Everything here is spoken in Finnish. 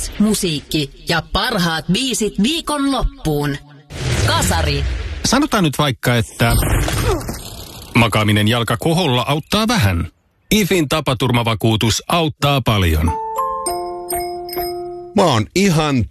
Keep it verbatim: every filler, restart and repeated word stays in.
Fiilis, musiikki ja parhaat biisit viikonloppuun. Kasari. Sanotaan nyt vaikka, että makaaminen jalka koholla auttaa vähän. I F In tapaturmavakuutus auttaa paljon. Mä oon ihan